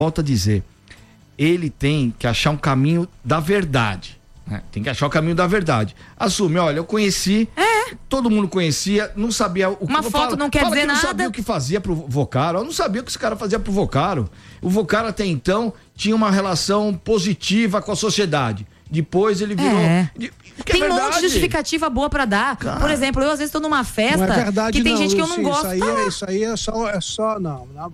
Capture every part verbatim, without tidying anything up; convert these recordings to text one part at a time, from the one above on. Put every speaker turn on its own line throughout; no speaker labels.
volto a dizer, ele tem que achar um caminho da verdade. Né? Tem que achar o caminho da verdade. Assume, olha, eu conheci, é. todo mundo conhecia, não sabia o que...
Uma foto
fala,
não quer
fala
dizer
que não
nada.
sabia o que fazia pro Vocaro, eu não sabia o que esse cara fazia pro Vocaro. O Vocaro até então tinha uma relação positiva com a sociedade. Depois ele virou...
É.
De,
tem
é
um monte de justificativa boa pra dar. Cara, por exemplo, eu às vezes tô numa festa
não é verdade,
que tem
não,
gente que eu
Wilson,
não gosto.
Isso aí,
tá
é, isso aí é só, é só não, não.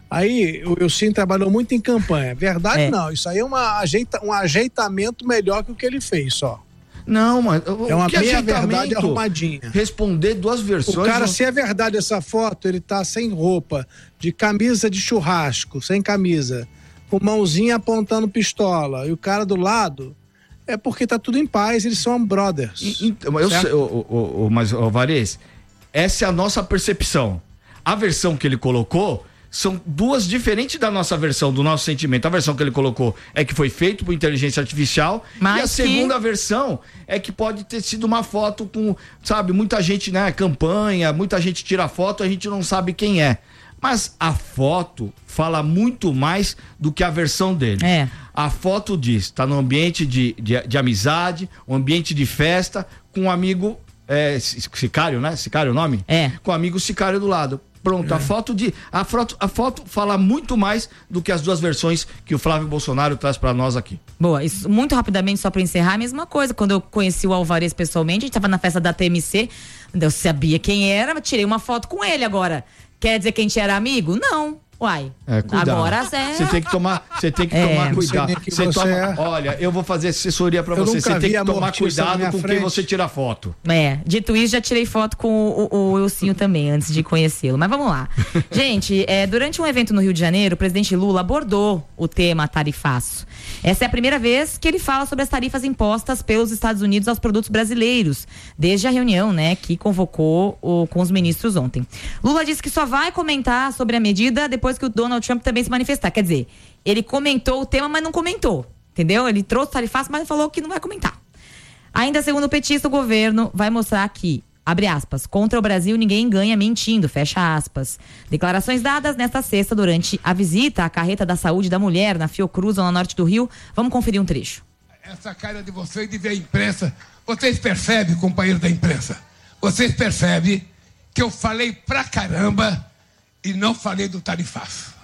Aí o Wilson trabalhou muito em campanha. Verdade é. não, isso aí é uma ajeita, um ajeitamento melhor que o que ele fez só.
Não, mas
é uma meia verdade arrumadinha.
Responder duas versões.
O cara,
não...
se é verdade essa foto, ele tá sem roupa, de camisa de churrasco, sem camisa, com mãozinha apontando pistola, e o cara do lado, é porque tá tudo em paz, eles são brothers.
E, então, eu sei, o, o, o, mas, o Varese, essa é a nossa percepção. A versão que ele colocou são duas diferentes da nossa versão, do nosso sentimento. A versão que ele colocou é que foi feito por inteligência artificial, mas e a segunda que... versão é que pode ter sido uma foto com, sabe, muita gente, né, campanha, muita gente tira foto, a gente não sabe quem é. Mas a foto fala muito mais do que a versão dele.
É.
A foto diz, tá no ambiente de, de, de amizade, um ambiente de festa, com um amigo, é, Sicário, né? Sicário é o nome?
É.
Com um amigo Sicário do lado. Pronto, é. a foto de a foto, a foto fala muito mais do que as duas versões que o Flávio Bolsonaro traz pra nós aqui.
Boa, isso muito rapidamente só pra encerrar, a mesma coisa, quando eu conheci o Alvarez pessoalmente, a gente tava na festa da T M C, eu sabia quem era, tirei uma foto com ele agora. Quer dizer que a gente era amigo? Não. Uai,
é,
agora é...
Você tem que tomar, você tem que é, tomar cuidado. Você
você
toma,
é...
Olha, eu vou fazer assessoria pra você. Você tem que tomar cuidado com quem você tira foto.
É, dito isso, já tirei foto com o, o, o Wilsinho também, antes de conhecê-lo. Mas vamos lá. Gente, é, durante um evento no Rio de Janeiro, o presidente Lula abordou o tema tarifaço. Essa é a primeira vez que ele fala sobre as tarifas impostas pelos Estados Unidos aos produtos brasileiros, desde a reunião, né, que convocou o, com os ministros ontem. Lula disse que só vai comentar sobre a medida depois que o Donald Trump também se manifestar. Quer dizer, ele comentou o tema, mas não comentou, entendeu? Ele trouxe tarifaço, mas falou que não vai comentar. Ainda segundo o petista, o governo vai mostrar que, abre aspas, contra o Brasil ninguém ganha mentindo, fecha aspas. Declarações dadas nesta sexta durante a visita à carreta da saúde da mulher na Fiocruz, zona norte do Rio. Vamos conferir um trecho.
Essa cara de vocês de ver a imprensa, vocês percebem, companheiro da imprensa, vocês percebem que eu falei pra caramba e não falei do tarifaço.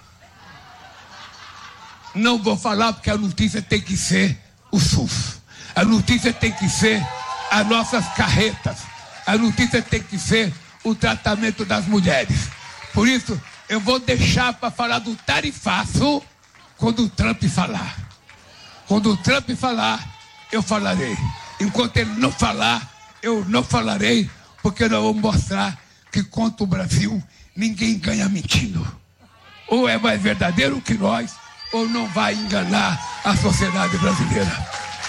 Não vou falar porque a notícia tem que ser o SUS. A notícia tem que ser as nossas carretas. A notícia tem que ser o tratamento das mulheres. Por isso, eu vou deixar para falar do tarifaço quando o Trump falar. Quando o Trump falar, eu falarei. Enquanto ele não falar, eu não falarei, porque nós vamos mostrar que contra o Brasil ninguém ganha mentindo. Ou é mais verdadeiro que nós, ou não vai enganar a sociedade brasileira.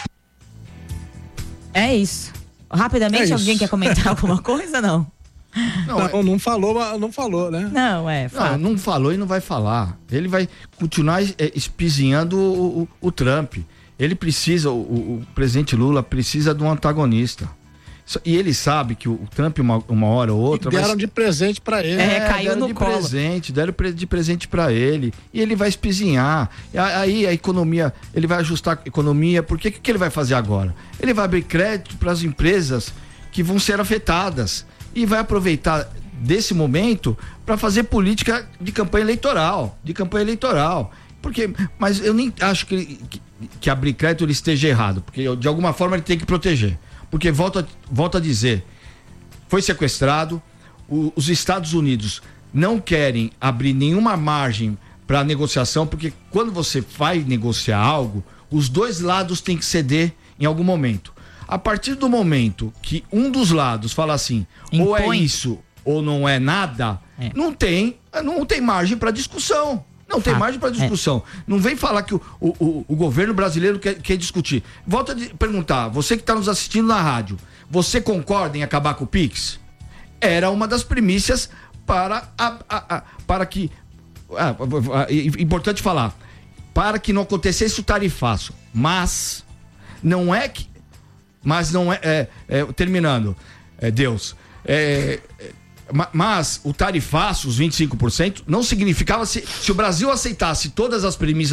É isso. Rapidamente, é isso. Alguém quer comentar alguma coisa, não?
Não, não, é... não falou, não falou, né?
Não, é.
Não, não falou e não vai falar. Ele vai continuar espizinhando o, o, o Trump. Ele precisa, o, o presidente Lula precisa de um antagonista. E ele sabe que o Trump, uma, uma hora ou outra...
E deram
vai...
de presente pra ele.
É, é caiu
deram
no
de
colo.
presente, deram de presente pra ele. E ele vai espizinhar. E aí a economia, ele vai ajustar a economia. Por que que ele vai fazer agora? Ele vai abrir crédito para as empresas que vão ser afetadas. E vai aproveitar desse momento para fazer política de campanha eleitoral. De campanha eleitoral. Porque, mas eu nem acho que, ele, que, que abrir crédito ele esteja errado. Porque de alguma forma ele tem que proteger. Porque, volto, volto a dizer, foi sequestrado, o, os Estados Unidos não querem abrir nenhuma margem para negociação, porque quando você vai negociar algo, os dois lados têm que ceder em algum momento. A partir do momento que um dos lados fala assim, impõe, ou é isso ou não é nada, é. não tem, não tem margem para discussão. Não tem ah, margem para discussão. É. Não vem falar que o, o, o governo brasileiro quer, quer discutir. Volto a perguntar, você que está nos assistindo na rádio, você concorda em acabar com o Pix? Era uma das premissas para, a, a, a, para que... Ah, importante falar, para que não acontecesse o tarifaço. Mas não é que... Mas não é... é, é terminando, é, Deus... É, mas o tarifaço, os vinte e cinco por cento, não significava se, se o Brasil aceitasse todas as premissas